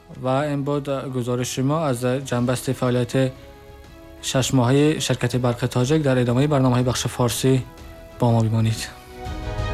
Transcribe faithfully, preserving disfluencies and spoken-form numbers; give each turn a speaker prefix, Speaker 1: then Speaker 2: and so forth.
Speaker 1: و این بود گزارش ما از جنبست فعالیت شش ماهه شرکت برق تاجک. در ادامه برنامه بخش فارسی با ما بمانید.